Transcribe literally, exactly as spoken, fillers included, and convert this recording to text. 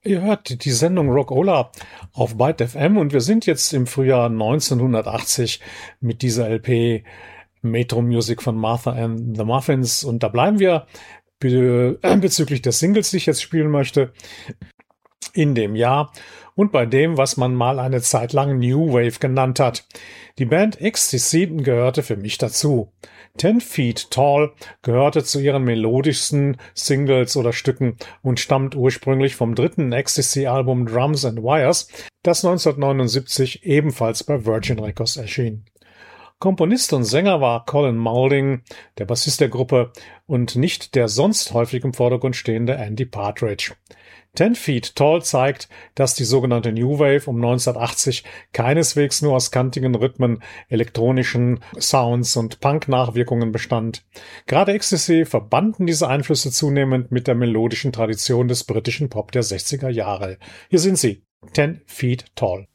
Ihr hört die Sendung Rockola auf Byte F M und wir sind jetzt im Frühjahr neunzehnhundertachtzig mit dieser L P Metro Music von Martha and the Muffins, und da bleiben wir be äh, bezüglich des Singles, die ich jetzt spielen möchte, in dem Jahr und bei dem, was man mal eine Zeit lang New Wave genannt hat. Die Band Ecstasy gehörte für mich dazu. Ten Feet Tall gehörte zu ihren melodischsten Singles oder Stücken und stammt ursprünglich vom dritten Ecstasy-Album Drums and Wires, das neunzehnhundertneunundsiebzig ebenfalls bei Virgin Records erschien. Komponist und Sänger war Colin Moulding, der Bassist der Gruppe, und nicht der sonst häufig im Vordergrund stehende Andy Partridge. Ten Feet Tall zeigt, dass die sogenannte New Wave um neunzehnhundertachtzig keineswegs nur aus kantigen Rhythmen, elektronischen Sounds und Punk-Nachwirkungen bestand. Gerade Ecstasy verbanden diese Einflüsse zunehmend mit der melodischen Tradition des britischen Pop der sechziger Jahre. Hier sind sie, Ten Feet Tall.